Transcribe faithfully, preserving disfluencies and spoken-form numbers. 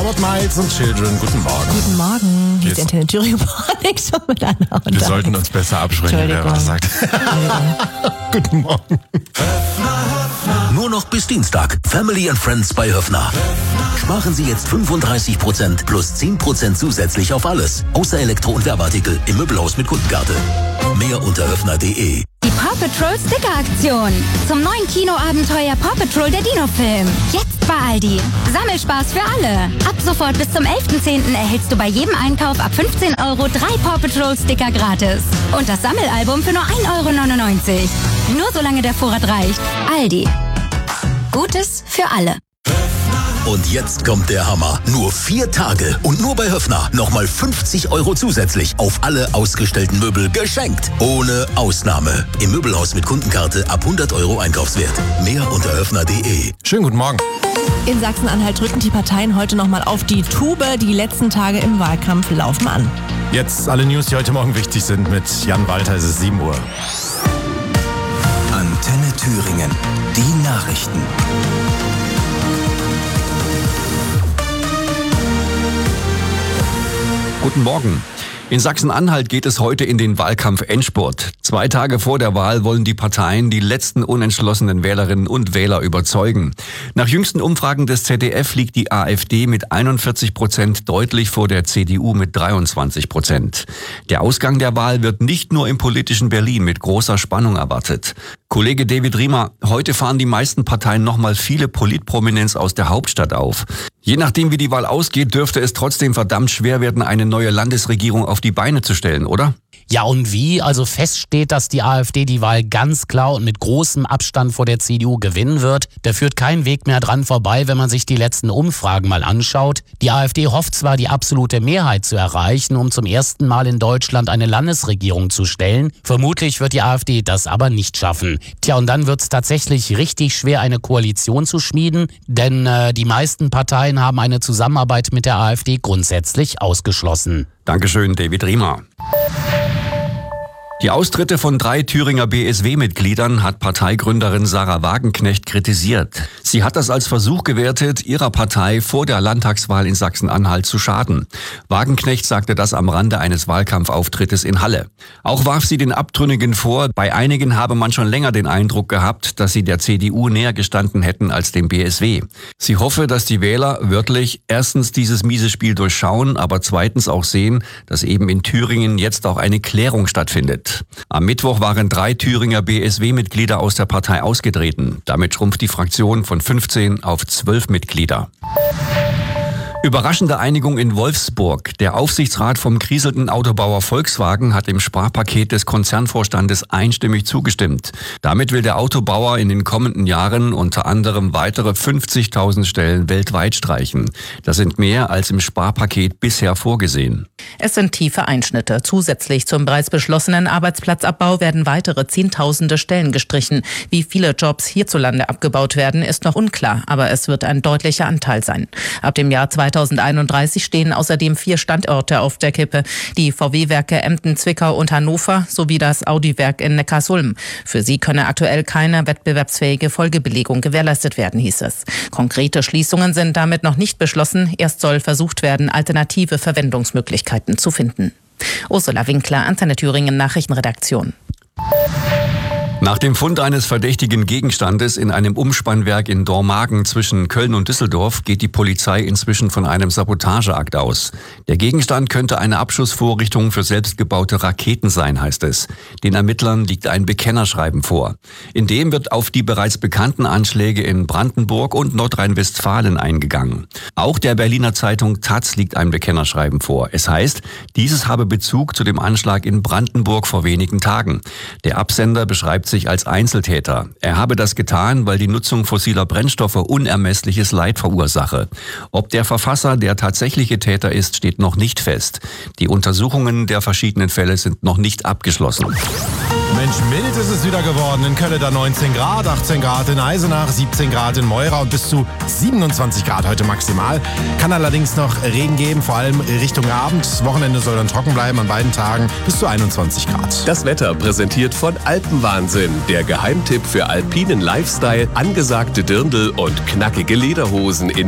Robert Miles und Children, guten Morgen. Guten Morgen, hier ist Antenne Thüringen schon mit Anna und Wir Alex. sollten uns besser absprechen, wer was sagt. Guten Morgen. Nur noch bis Dienstag. Family and Friends bei Höffner. Sparen Sie jetzt fünfunddreißig Prozent plus zehn Prozent zusätzlich auf alles. Außer Elektro- und Werbeartikel im Möbelhaus mit Kundenkarte. Mehr unter höffner punkt de. Die Paw Patrol Sticker-Aktion. Zum neuen Kinoabenteuer Paw Patrol der Dino-Film. Jetzt bei Aldi. Sammelspaß für alle. Ab sofort bis zum elften zehnten erhältst du bei jedem Einkauf ab fünfzehn Euro drei Paw Patrol Sticker gratis. Und das Sammelalbum für nur ein Euro neunundneunzig. Nur solange der Vorrat reicht. Aldi. Gutes für alle. Und jetzt kommt der Hammer. Nur vier Tage und nur bei Höffner nochmal fünfzig Euro zusätzlich auf alle ausgestellten Möbel geschenkt. Ohne Ausnahme. Im Möbelhaus mit Kundenkarte ab hundert Euro Einkaufswert. Mehr unter höffner punkt de. Schönen guten Morgen. In Sachsen-Anhalt drücken die Parteien heute nochmal auf die Tube. Die letzten Tage im Wahlkampf laufen an. Jetzt alle News, die heute Morgen wichtig sind mit Jan Walter. Es ist sieben Uhr. Antenne Thüringen. Die Nachrichten. Guten Morgen. In Sachsen-Anhalt geht es heute in den Wahlkampf-Endspurt. Zwei Tage vor der Wahl wollen die Parteien die letzten unentschlossenen Wählerinnen und Wähler überzeugen. Nach jüngsten Umfragen des Z D F liegt die AfD mit einundvierzig Prozent deutlich vor der C D U mit dreiundzwanzig Prozent. Der Ausgang der Wahl wird nicht nur im politischen Berlin mit großer Spannung erwartet. Kollege David Riemer, heute fahren die meisten Parteien nochmal viele Politprominenz aus der Hauptstadt auf. Je nachdem, wie die Wahl ausgeht, dürfte es trotzdem verdammt schwer werden, eine neue Landesregierung auf die Beine zu stellen, oder? Ja, und wie? Also fest steht, dass die AfD die Wahl ganz klar und mit großem Abstand vor der C D U gewinnen wird. Da führt kein Weg mehr dran vorbei, wenn man sich die letzten Umfragen mal anschaut. Die AfD hofft zwar, die absolute Mehrheit zu erreichen, um zum ersten Mal in Deutschland eine Landesregierung zu stellen. Vermutlich wird die AfD das aber nicht schaffen. Tja, und dann wird es tatsächlich richtig schwer, eine Koalition zu schmieden, denn äh, die meisten Parteien haben eine Zusammenarbeit mit der AfD grundsätzlich ausgeschlossen. Dankeschön, David Riemer. Die Austritte von drei Thüringer B S W-Mitgliedern hat Parteigründerin Sarah Wagenknecht kritisiert. Sie hat das als Versuch gewertet, ihrer Partei vor der Landtagswahl in Sachsen-Anhalt zu schaden. Wagenknecht sagte das am Rande eines Wahlkampfauftrittes in Halle. Auch warf sie den Abtrünnigen vor, bei einigen habe man schon länger den Eindruck gehabt, dass sie der C D U näher gestanden hätten als dem B S W. Sie hoffe, dass die Wähler wörtlich erstens dieses miese Spiel durchschauen, aber zweitens auch sehen, dass eben in Thüringen jetzt auch eine Klärung stattfindet. Am Mittwoch waren drei Thüringer B S W-Mitglieder aus der Partei ausgetreten. Damit schrumpft die Fraktion von fünfzehn auf zwölf Mitglieder. Überraschende Einigung in Wolfsburg. Der Aufsichtsrat vom kriselnden Autobauer Volkswagen hat dem Sparpaket des Konzernvorstandes einstimmig zugestimmt. Damit will der Autobauer in den kommenden Jahren unter anderem weitere fünfzigtausend Stellen weltweit streichen. Das sind mehr als im Sparpaket bisher vorgesehen. Es sind tiefe Einschnitte. Zusätzlich zum bereits beschlossenen Arbeitsplatzabbau werden weitere Zehntausende Stellen gestrichen. Wie viele Jobs hierzulande abgebaut werden, ist noch unklar, aber es wird ein deutlicher Anteil sein. Ab dem Jahr zweitausendeinunddreißig stehen außerdem vier Standorte auf der Kippe. Die V W-Werke Emden, Zwickau und Hannover sowie das Audi-Werk in Neckarsulm. Für sie könne aktuell keine wettbewerbsfähige Folgebelegung gewährleistet werden, hieß es. Konkrete Schließungen sind damit noch nicht beschlossen. Erst soll versucht werden, alternative Verwendungsmöglichkeiten zu finden. Ursula Winkler, Antenne Thüringen Nachrichtenredaktion. Nach dem Fund eines verdächtigen Gegenstandes in einem Umspannwerk in Dormagen zwischen Köln und Düsseldorf geht die Polizei inzwischen von einem Sabotageakt aus. Der Gegenstand könnte eine Abschussvorrichtung für selbstgebaute Raketen sein, heißt es. Den Ermittlern liegt ein Bekennerschreiben vor. In dem wird auf die bereits bekannten Anschläge in Brandenburg und Nordrhein-Westfalen eingegangen. Auch der Berliner Zeitung Taz liegt ein Bekennerschreiben vor. Es heißt, dieses habe Bezug zu dem Anschlag in Brandenburg vor wenigen Tagen. Der Absender beschreibt sich als Einzeltäter. Er habe das getan, weil die Nutzung fossiler Brennstoffe unermessliches Leid verursache. Ob der Verfasser der tatsächliche Täter ist, steht noch nicht fest. Die Untersuchungen der verschiedenen Fälle sind noch nicht abgeschlossen. Mensch, mild ist es wieder geworden. In Köln da neunzehn Grad, achtzehn Grad in Eisenach, siebzehn Grad in Meura und bis zu siebenundzwanzig Grad heute maximal. Kann allerdings noch Regen geben, vor allem Richtung Abend. Das Wochenende soll dann trocken bleiben, an beiden Tagen bis zu einundzwanzig Grad. Das Wetter präsentiert von Alpenwahnsinn, der Geheimtipp für alpinen Lifestyle, angesagte Dirndl und knackige Lederhosen in